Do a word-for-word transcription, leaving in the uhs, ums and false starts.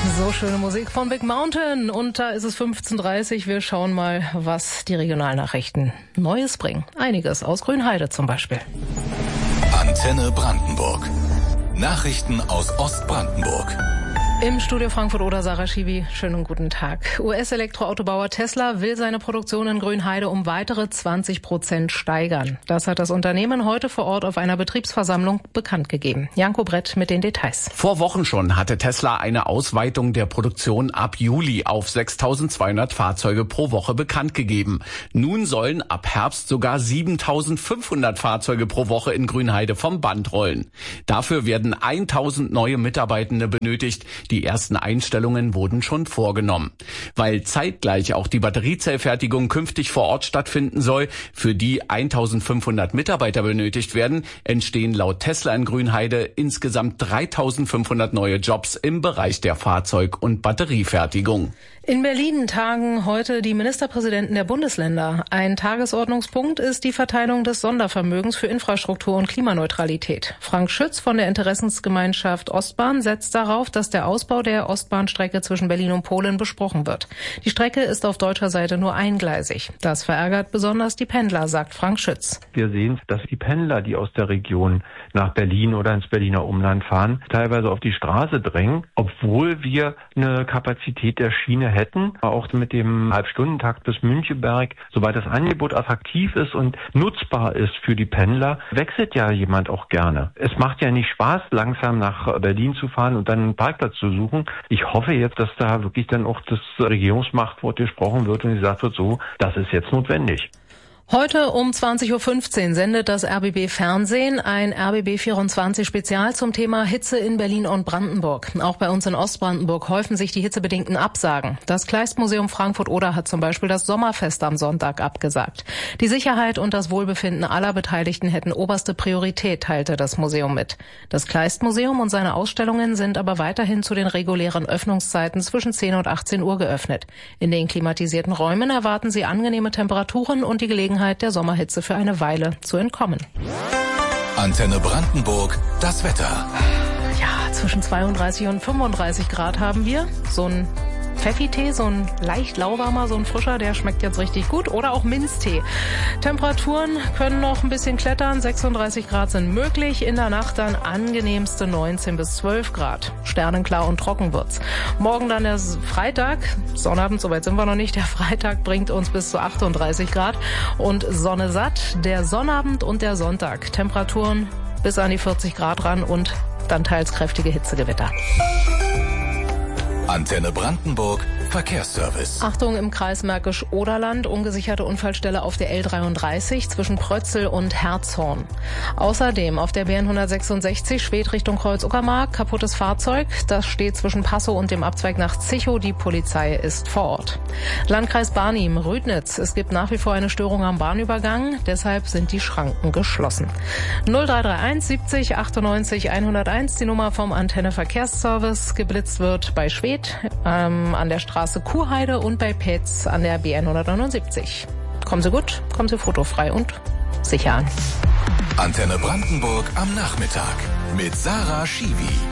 So schöne Musik von Big Mountain und da ist es fünfzehn Uhr dreißig. Wir schauen mal, was die Regionalnachrichten Neues bringen. Einiges aus Grünheide zum Beispiel. Antenne Brandenburg. Nachrichten aus Ostbrandenburg. Im Studio Frankfurt-Oder Sarah Schiwi, schönen guten Tag. U S-Elektroautobauer Tesla will seine Produktion in Grünheide um weitere zwanzig Prozent steigern. Das hat das Unternehmen heute vor Ort auf einer Betriebsversammlung bekannt gegeben. Janko Brett mit den Details. Vor Wochen schon hatte Tesla eine Ausweitung der Produktion ab Juli auf sechstausendzweihundert Fahrzeuge pro Woche bekannt gegeben. Nun sollen ab Herbst sogar siebentausendfünfhundert Fahrzeuge pro Woche in Grünheide vom Band rollen. Dafür werden tausend neue Mitarbeitende benötigt. Die ersten Einstellungen wurden schon vorgenommen. Weil zeitgleich auch die Batteriezellfertigung künftig vor Ort stattfinden soll, für die eintausendfünfhundert Mitarbeiter benötigt werden, entstehen laut Tesla in Grünheide insgesamt dreitausendfünfhundert neue Jobs im Bereich der Fahrzeug- und Batteriefertigung. In Berlin tagen heute die Ministerpräsidenten der Bundesländer. Ein Tagesordnungspunkt ist die Verteilung des Sondervermögens für Infrastruktur und Klimaneutralität. Frank Schütz von der Interessensgemeinschaft Ostbahn setzt darauf, dass der Ausbau der Ostbahnstrecke zwischen Berlin und Polen besprochen wird. Die Strecke ist auf deutscher Seite nur eingleisig. Das verärgert besonders die Pendler, sagt Frank Schütz. Wir sehen, dass die Pendler, die aus der Region nach Berlin oder ins Berliner Umland fahren, teilweise auf die Straße drängen, obwohl wir eine Kapazität der Schiene hätten, auch mit dem Halbstundentakt bis Müncheberg. Sobald das Angebot attraktiv ist und nutzbar ist für die Pendler, wechselt ja jemand auch gerne. Es macht ja nicht Spaß, langsam nach Berlin zu fahren und dann einen Parkplatz zu suchen. Ich hoffe jetzt, dass da wirklich dann auch das Regierungsmachtwort gesprochen wird und gesagt wird, so, das ist jetzt notwendig. Heute um zwanzig Uhr fünfzehn sendet das R B B Fernsehen ein R B B vierundzwanzig Spezial zum Thema Hitze in Berlin und Brandenburg. Auch bei uns in Ostbrandenburg häufen sich die hitzebedingten Absagen. Das Kleistmuseum Frankfurt-Oder hat zum Beispiel das Sommerfest am Sonntag abgesagt. Die Sicherheit und das Wohlbefinden aller Beteiligten hätten oberste Priorität, teilte das Museum mit. Das Kleistmuseum und seine Ausstellungen sind aber weiterhin zu den regulären Öffnungszeiten zwischen zehn und achtzehn Uhr geöffnet. In den klimatisierten Räumen erwarten sie angenehme Temperaturen und die Gelegenheit, der Sommerhitze für eine Weile zu entkommen. Antenne Brandenburg, das Wetter. Ja, zwischen zweiunddreißig und fünfunddreißig Grad haben wir. So ein Pfeffi-Tee, so ein leicht lauwarmer, so ein frischer, der schmeckt jetzt richtig gut. Oder auch Minztee. Temperaturen können noch ein bisschen klettern. sechsunddreißig Grad sind möglich. In der Nacht dann angenehmste neunzehn bis zwölf Grad. Sternenklar und trocken wird's. Morgen dann der Freitag. Sonnabend, soweit sind wir noch nicht. Der Freitag bringt uns bis zu achtunddreißig Grad. Und Sonne satt. Der Sonnabend und der Sonntag. Temperaturen bis an die vierzig Grad ran und dann teils kräftige Hitzegewitter. Antenne Brandenburg, Verkehrsservice. Achtung im Kreis Märkisch-Oderland, ungesicherte Unfallstelle auf der L dreiunddreißig zwischen Prötzel und Herzhorn. Außerdem auf der B N hundertsechsundsechzig Schwedt Richtung Kreuz-Uckermark, kaputtes Fahrzeug. Das steht zwischen Passow und dem Abzweig nach Zichow. Die Polizei ist vor Ort. Landkreis Barnim, Rüdnitz. Es gibt nach wie vor eine Störung am Bahnübergang, deshalb sind die Schranken geschlossen. null drei drei eins siebzig achtundneunzig hunderteins, die Nummer vom Antenne Verkehrsservice. Geblitzt wird bei Schwedt ähm, an der Straße Kuhheide und bei Petz an der B N hundertneunundsiebzig. Kommen Sie gut, kommen Sie fotofrei und sicher an. Antenne Brandenburg am Nachmittag mit Sarah Schiwi.